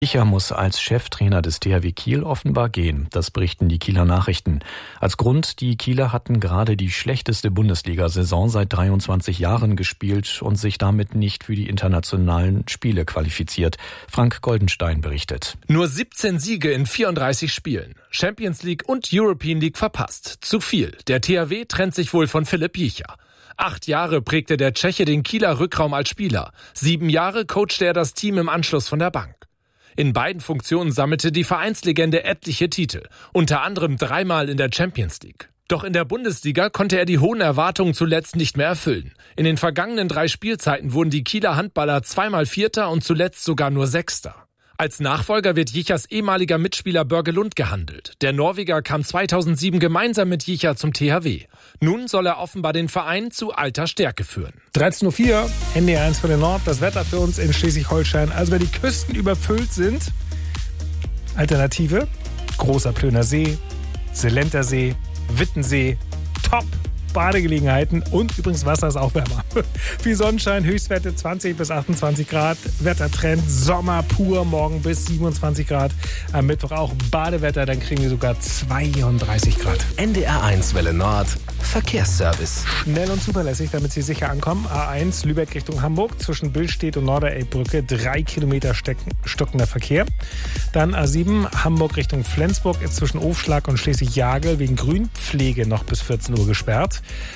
Icher muss als Cheftrainer des THW Kiel offenbar gehen. Das berichten die Kieler Nachrichten. Als Grund, die Kieler hatten gerade die schlechteste Bundesliga-Saison seit 23 Jahren gespielt und sich damit nicht für die internationalen Spiele qualifiziert. Frank Goldenstein berichtet. Nur 17 Siege in 34 Spielen. Champions League und European League verpasst. Zu viel. Der THW trennt sich wohl von Filip Icher. 8 Jahre prägte der Tscheche den Kieler Rückraum als Spieler. 7 Jahre coachte er das Team im Anschluss von der Bank. In beiden Funktionen sammelte die Vereinslegende etliche Titel, unter anderem 3-mal in der Champions League. Doch in der Bundesliga konnte er die hohen Erwartungen zuletzt nicht mehr erfüllen. In den vergangenen 3 Spielzeiten wurden die Kieler Handballer 2-mal Vierter und zuletzt sogar nur Sechster. Als Nachfolger wird Jichers ehemaliger Mitspieler Børge Lund gehandelt. Der Norweger kam 2007 gemeinsam mit Jicher zum THW. Nun soll er offenbar den Verein zu alter Stärke führen. 13.04 Uhr, NDR1 für den Nord. Das Wetter für uns in Schleswig-Holstein. Also wenn die Küsten überfüllt sind, Alternative, Großer Plöner See, Selenter See, Wittensee, top Badegelegenheiten und übrigens Wasser ist auch wärmer. Viel Sonnenschein, Höchstwerte 20 bis 28 Grad. Wettertrend Sommer pur, morgen bis 27 Grad. Am Mittwoch auch Badewetter, dann kriegen wir sogar 32 Grad. NDR1 Welle Nord, Verkehrsservice. Schnell und zuverlässig, damit Sie sicher ankommen. A1 Lübeck Richtung Hamburg, zwischen Billstedt und Norderelbbrücke 3 Kilometer stockender Verkehr. Dann A7 Hamburg Richtung Flensburg ist zwischen Ofschlag und Schleswig-Jagel wegen Grünpflege noch bis 14 Uhr gesperrt.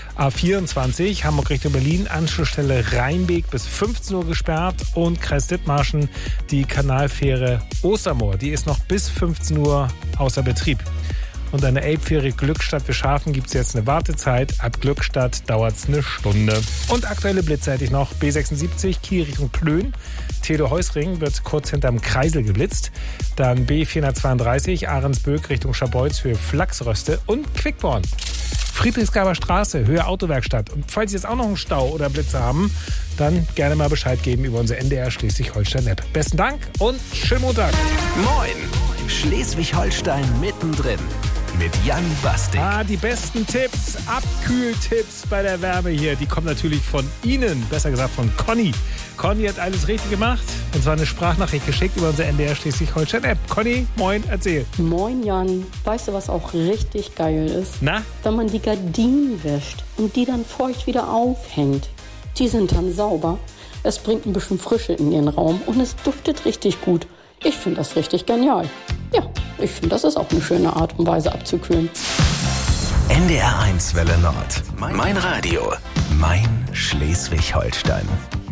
A24 Hamburg Richtung Berlin, Anschlussstelle Rheinbeek bis 15 Uhr gesperrt und Kreis Dithmarschen die Kanalfähre Ostermoor, die ist noch bis 15 Uhr außer Betrieb. Und an der Elbfähre Glückstadt für Schafen gibt es jetzt eine Wartezeit. Ab Glückstadt dauert es eine Stunde. Und aktuelle blitzseitig noch B76 Kiel Richtung Plön. Theodor-Heuss-Ring wird kurz hinterm Kreisel geblitzt. Dann B432 Ahrensböck Richtung Scharbeutz Höhe Flachsröste und Quickborn. Friedrichsgaber Straße, Höhe Autowerkstatt. Und falls Sie jetzt auch noch einen Stau oder Blitze haben, dann gerne mal Bescheid geben über unsere NDR Schleswig-Holstein-App. Besten Dank und schönen Montag. Moin, Schleswig-Holstein mittendrin mit Jan Bastik. Die besten Tipps, Abkühltipps bei der Wärme hier, die kommen natürlich von Ihnen, besser gesagt von Conny. Conny hat alles richtig gemacht und zwar eine Sprachnachricht geschickt über unsere NDR Schleswig-Holstein-App. Conny, moin, erzähl. Moin Jan, weißt du, was auch richtig geil ist? Na? Wenn man die Gardinen wäscht und die dann feucht wieder aufhängt. Die sind dann sauber, es bringt ein bisschen Frische in den Raum und es duftet richtig gut. Ich finde das richtig genial. Ja, ich finde, das ist auch eine schöne Art und Weise abzukühlen. NDR1 Welle Nord. Mein Radio. Mein Schleswig-Holstein.